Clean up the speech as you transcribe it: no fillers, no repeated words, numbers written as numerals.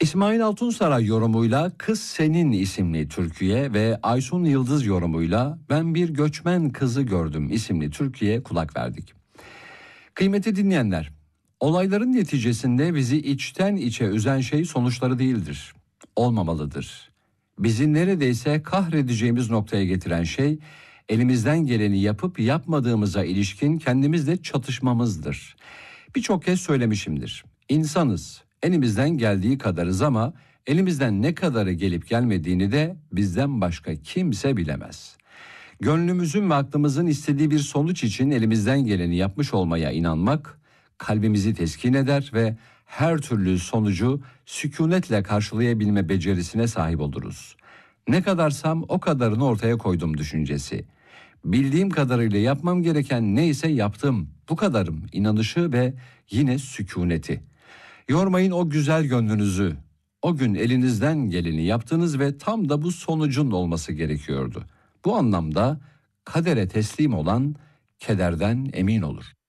İsmail Altunsaray yorumuyla Kız Senin isimli türküye ve Aysun Yıldız yorumuyla Ben Bir Göçmen Kızı Gördüm isimli türküye kulak verdik. Kıymetli dinleyenler, olayların neticesinde bizi içten içe üzen şey sonuçları değildir, olmamalıdır. Bizi neredeyse kahredeceğimiz noktaya getiren şey, elimizden geleni yapıp yapmadığımıza ilişkin kendimizle çatışmamızdır. Birçok kez söylemişimdir. İnsanız, elimizden geldiği kadarız ama elimizden ne kadarı gelip gelmediğini de bizden başka kimse bilemez. Gönlümüzün ve aklımızın istediği bir sonuç için elimizden geleni yapmış olmaya inanmak, kalbimizi teskin eder ve her türlü sonucu sükunetle karşılayabilme becerisine sahip oluruz. Ne kadarsam o kadarını ortaya koydum düşüncesi. Bildiğim kadarıyla yapmam gereken neyse yaptım, bu kadarım inanışı ve yine sükuneti. Yormayın o güzel gönlünüzü. O gün elinizden geleni yaptınız ve tam da bu sonucun olması gerekiyordu. Bu anlamda kadere teslim olan kederden emin olur.